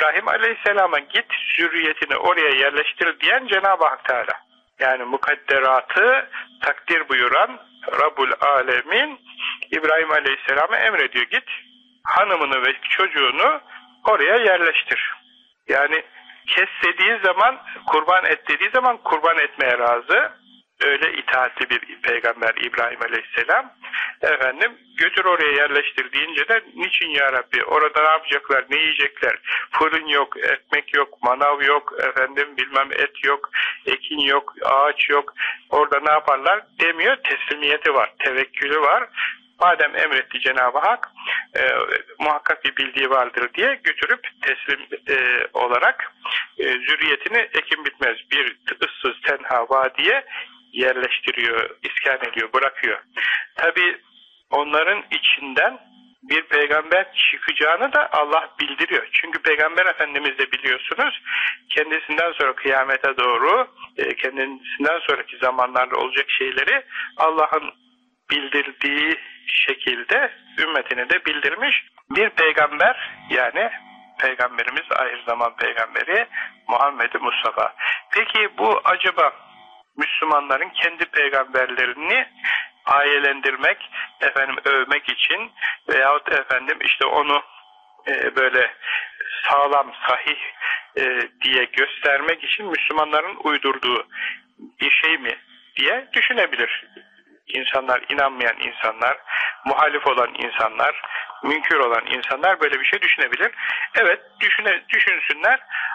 İbrahim Aleyhisselam'a git zürriyetini oraya yerleştir diyen Cenab-ı Hak Teala. Yani mukadderatı takdir buyuran Rabbul Alemin İbrahim Aleyhisselam'a emrediyor, git hanımını ve çocuğunu oraya yerleştir. Yani kes dediği zaman, kurban et dediği zaman kurban etmeye razı. Öyle itaatli bir peygamber İbrahim Aleyhisselam. Götür oraya yerleştir deyince de niçin ya Rabbi? Orada ne yapacaklar, ne yiyecekler? Fırın yok, ekmek yok, manav yok, bilmem et yok, ekin yok, ağaç yok. Orada ne yaparlar demiyor. Teslimiyeti var, tevekkülü var. Madem emretti Cenab-ı Hak, muhakkak bir bildiği vardır diye götürüp teslim olarak zürriyetini ekim bitmez bir ıssız tenha vadiye yerleştiriyor, iskan ediyor, bırakıyor. Tabi onların içinden bir peygamber çıkacağını da Allah bildiriyor. Çünkü Peygamber Efendimiz de biliyorsunuz kendisinden sonra kıyamete doğru, kendisinden sonraki zamanlarda olacak şeyleri Allah'ın bildirdiği şekilde ümmetine de bildirmiş bir peygamber, yani Peygamberimiz, ahir zaman peygamberi Muhammed-i Mustafa. Peki bu acaba Müslümanların kendi peygamberlerini ayelendirmek, övmek için veyahut işte onu böyle sağlam, sahih diye göstermek için Müslümanların uydurduğu bir şey mi diye düşünebilir. İnsanlar, inanmayan insanlar, muhalif olan insanlar, münkür olan insanlar böyle bir şey düşünebilir. Evet, düşünsünler.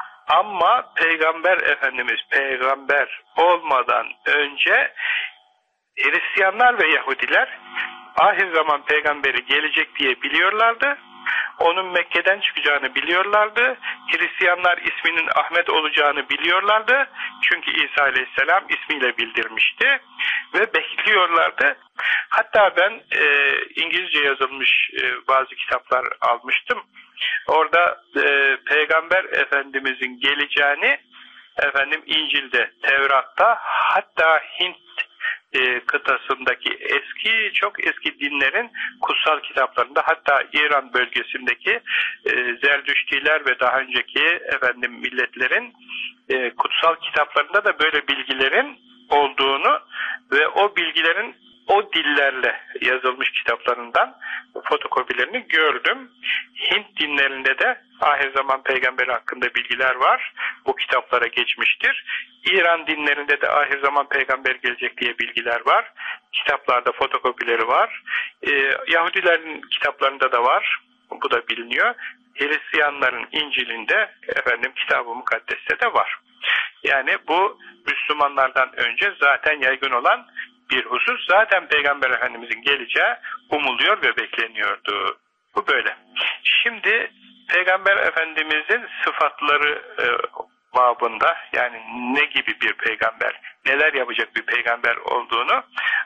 Ama Peygamber Efendimiz peygamber olmadan önce Hristiyanlar ve Yahudiler ahir zaman peygamberi gelecek diye biliyorlardı. Onun Mekke'den çıkacağını biliyorlardı. Hristiyanlar isminin Ahmet olacağını biliyorlardı. Çünkü İsa Aleyhisselam ismiyle bildirmişti. Ve bekliyorlardı. Hatta ben İngilizce yazılmış bazı kitaplar almıştım. Orada Peygamber Efendimizin geleceğini İncil'de, Tevrat'ta, hatta Hint kıtasındaki çok eski dinlerin kutsal kitaplarında, hatta İran bölgesindeki Zerdüştiler ve daha önceki milletlerin kutsal kitaplarında da böyle bilgilerin olduğunu ve o bilgilerin o dillerle yazılmış kitaplarından fotokopilerini gördüm. Hint dinlerinde de ahir zaman peygamberi hakkında bilgiler var. Bu kitaplara geçmiştir. İran dinlerinde de ahir zaman peygamber gelecek diye bilgiler var. Kitaplarda fotokopileri var. Yahudilerin kitaplarında da var. Bu da biliniyor. Hristiyanların İncil'inde Kitab-ı Mukaddes'te de var. Yani bu Müslümanlardan önce zaten yaygın olan bir husus. Zaten Peygamber Efendimizin geleceği umuluyor ve bekleniyordu. Bu böyle. Şimdi Peygamber Efendimizin sıfatları babında, yani ne gibi bir peygamber, neler yapacak bir peygamber olduğunu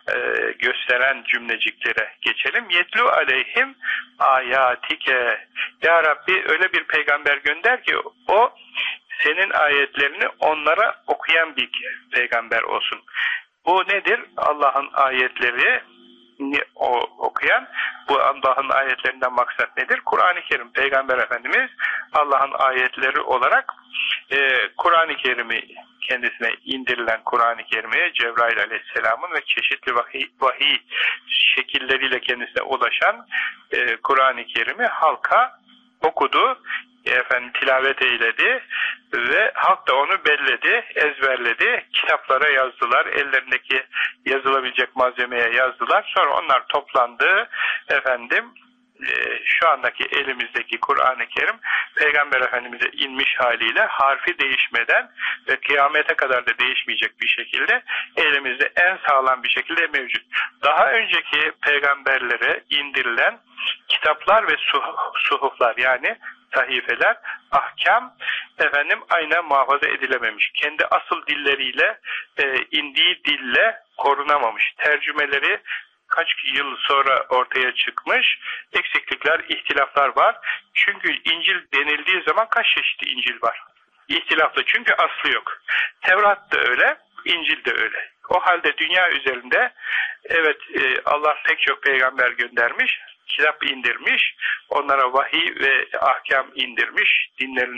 gösteren cümleciklere geçelim. Yetlu aleyhim ayatike. Ya Rabbi öyle bir peygamber gönder ki o senin ayetlerini onlara okuyan bir peygamber olsun. Bu nedir? Allah'ın ayetleri okuyan. Bu Allah'ın ayetlerinden maksat nedir? Kur'an-ı Kerim. Peygamber Efendimiz Allah'ın ayetleri olarak Kur'an-ı Kerim'i, kendisine indirilen Kur'an-ı Kerim'i, Cebrail Aleyhisselam'ın ve çeşitli vahiy şekilleriyle kendisine ulaşan Kur'an-ı Kerim'i halka okudu, tilavet eyledi ve halk da onu belledi, ezberledi, kitaplara yazdılar, ellerindeki yazılabilecek malzemeye yazdılar. Sonra onlar toplandı, şu andaki elimizdeki Kur'an-ı Kerim Peygamber Efendimiz'e inmiş haliyle harfi değişmeden ve kıyamete kadar da değişmeyecek bir şekilde elimizde en sağlam bir şekilde mevcut. Daha önceki peygamberlere indirilen kitaplar ve suhuflar, yani sahifeler, ahkam aynen muhafaza edilememiş. Kendi asıl dilleriyle, indiği dille korunamamış. Tercümeleri kaç yıl sonra ortaya çıkmış, eksiklikler, ihtilaflar var. Çünkü İncil denildiği zaman kaç çeşitli İncil var? İhtilaflı, çünkü aslı yok. Tevrat da öyle, İncil de öyle. O halde dünya üzerinde Allah pek çok peygamber göndermiş, kitap indirmiş, onlara vahiy ve ahkam indirmiş, dinlerin